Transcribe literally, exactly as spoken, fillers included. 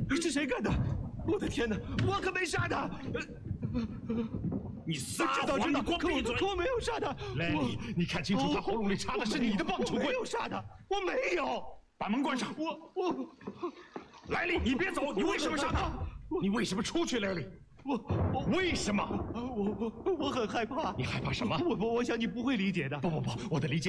是谁干的？我的天哪，我可没杀他！ 你撒知道知道， 你给我闭嘴！ 可我没有杀他。 莱莉，你看清楚，他喉咙里插的是你的棒球棍。 我没有杀他，我没有。 把门关上。 我我， 莱莉，你别走！你为什么杀他？你为什么出去，莱莉？ 我我为什么？ 我我我很害怕。 你害怕什么？ 我我我想你不会理解的。 不不不，我的理解